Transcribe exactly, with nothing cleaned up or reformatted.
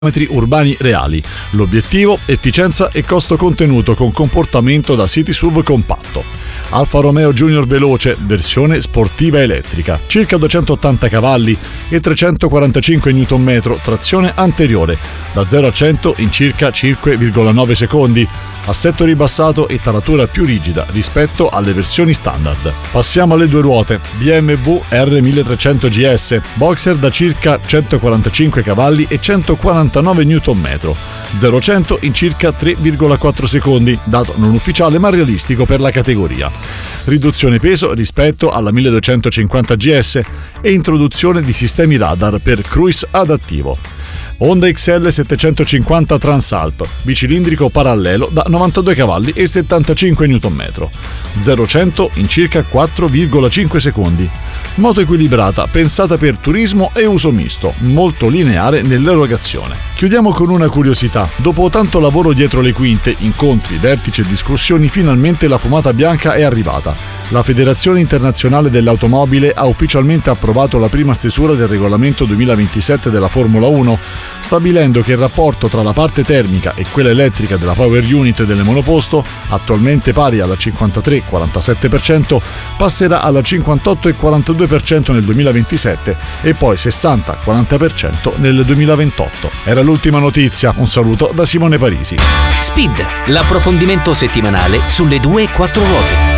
urbani reali. L'obiettivo: efficienza e costo contenuto con comportamento da city S U V compatto. Alfa Romeo Junior Veloce, versione sportiva elettrica, circa duecentottanta cavalli e trecentoquarantacinque newton metri, trazione anteriore, da zero a cento in circa cinque virgola nove secondi, assetto ribassato e taratura più rigida rispetto alle versioni standard. Passiamo alle due ruote. B M W R milletrecento G S, boxer da circa centoquarantacinque cavalli e centoquarantanove newton metri, zero a cento in circa tre virgola quattro secondi, dato non ufficiale ma realistico per la categoria. Riduzione peso rispetto alla milleduecentocinquanta G S e introduzione di sistemi radar per cruise adattivo. Honda X L settecentocinquanta Transalp, bicilindrico parallelo da novantadue cavalli e settantacinque newton metri, zero a cento in circa quattro virgola cinque secondi. Moto equilibrata, pensata per turismo e uso misto, molto lineare nell'erogazione. Chiudiamo con una curiosità. Dopo tanto lavoro dietro le quinte, incontri, vertici e discussioni, finalmente la fumata bianca è arrivata. La Federazione Internazionale dell'Automobile ha ufficialmente approvato la prima stesura del regolamento duemilaventisette della Formula uno, stabilendo che il rapporto tra la parte termica e quella elettrica della power unit delle monoposto, attualmente pari alla cinquantatré virgola quarantasette per cento, passerà alla cinquantotto virgola quarantadue per cento nel duemilaventisette e poi sessanta virgola quaranta per cento nel duemilaventotto. Era l'ultima notizia. Un saluto da Simone Parisi. Speed, l'approfondimento settimanale sulle due e quattro ruote.